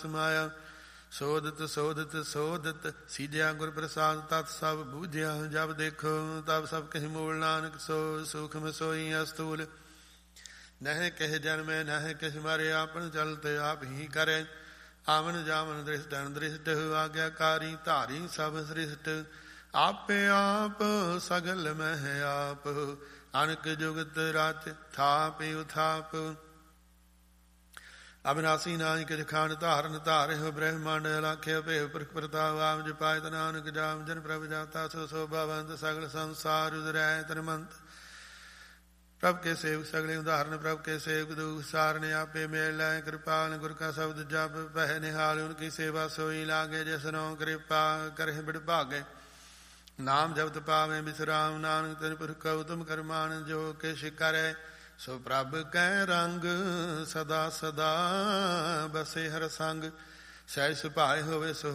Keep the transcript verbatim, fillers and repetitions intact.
ਸਮਾਇਆ। ਸੋਧਤ ਸੋਧਤ ਸੋਧਤ ਸੀਧਿਆ ਗੁਰ ਪ੍ਰਸਾਦ ਤਤ ਸਭ ਬੂਝਿਆ। ਜਬ ਦੇਖੋ ਤਬ ਸਭ ਕਹਿ ਮੂਲ ਨਾਨਕ ਸੋ ਸੂਖਮ ਸੋਈ ਅਸਤੂਲ। ਨਹਿ ਕਹਿ ਜਨਮੈ ਨਹਿ ਕਿਛ ਮਰੇ ਆਪਨ ਚਲਤ ਆਪ ਹੀ ਕਰੇ। ਆਵਨ ਜਾਵਨ ਦ੍ਰਿਸ਼ਟ ਅਨਦ੍ਰਿਸ਼ਟ ਆਗਿਆਕਾਰੀ ਧਾਰੀ ਸਭ ਸ੍ਰਿਸ਼ਟ। ਆਪੇ ਆਪ ਸਗਲ ਮਹਿ ਆਪ ਅਨਕ ਜੁਗਤ ਰਚ ਥਾਪਿ ਉਥਾਪ। ਅਬਿਨਾਸੀ ਨਾਨਕ ਜਖਾਨ ਧਾਰਨ ਧਾਰਿਓ ਬ੍ਰਹਮੰਡ ਅਲਾਖਿਆ ਭੇਵ ਪ੍ਰਖ ਪ੍ਰਤਾਪ ਆਪ ਜਪਾਇ ਨਾਨਕ ਜਾਮ ਜਨ ਪ੍ਰਭ ਜਾਤਾ ਸੋ ਸੋਭਾਵੰਤ ਸਗਲ ਸੰਸਾਰ ਉਦਰੈ ਤਨਮੰਤ। ਪ੍ਰਭ ਕੇ ਸੇਵਕ ਸਗਲੇ ਉਦਾਹਰਨ ਪ੍ਰਭ ਕੇ ਸੇਵਕ ਦੁਖ ਸਾਰਨ ਆਪੇ ਮੇਲ ਲੈ। ਕਿਰਪਾਲ ਗੁਰ ਕਾ ਸ਼ਬਦ ਜਪ ਪਹਿ ਨਿਹਾਲ ਉਨਕੀ ਸੇਵਾ ਸੋਈ ਲਾਗੇ। ਜਿਸਨੋ ਕਿਰਪਾ ਕਰੇ ਬਿੜ ਭਾਗੇ ਨਾਮ ਜਪਤ ਪਾਵੇ ਬਿਸਰਾਮ। ਨਾਨਕ ਤਨ ਪੁਰਖ ਉਤਮ ਕਰਮਾਨ ਜੋ ਕਿਛ ਕਰੇ ਸੋ ਪ੍ਰਭ ਕੈ ਰੰਗ। ਸਦਾ ਸਦਾ ਬਸੇ ਹਰ ਸੰਗ ਸਹਿਜ ਸੁਭਾਏ ਹੋਵੇ ਸੋ